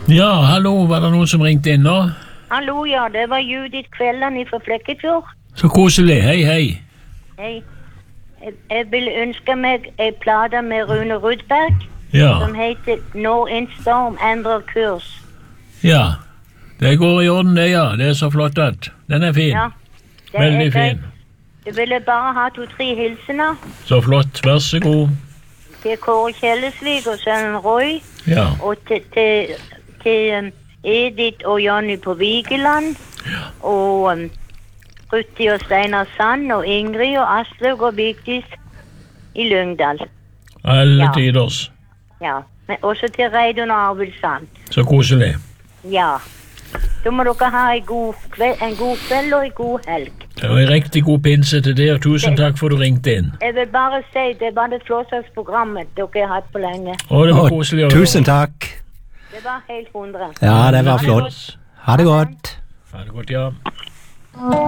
Ja, hallo, var det noen som ringte inn nå? Hallo, ja, det var Judith Kvelland fra Flekkefjord. Så koselig, hei, hei. Hei. Jeg vil ønske meg en plate med Rune Rudberg, Ja, som heter Når en storm endrer kurs. ja. Det går i orden det, ja. Det er så flott at. Den er fin. Ja, det Veldig er greit. fin. Jeg ville bare ha 2-3 hilsener Så flott, vær så god. til Kåre Kjellesvik og sønnen Roy, Ja, og til Edith og Jonny på Vigeland, og Rutti og Steinar Sand, og Ingrid og Aslaug og Vigdis i Lyngdal. alle Ja. tiders. Ja, men også til Reidun og Arvid Sand. Så koselig. Ja. Da må dere ha en god kveld og en god helg. Det var en riktig god pinse til dere. Tusen takk for du ringte inn. Jeg vil bare si det var det flotteste programmet dere har hatt på lenge. Å, det var koselig å høre. Tusen takk. Det var helt 100. Ja, det var flott. Ha det godt. Ha det godt, ja.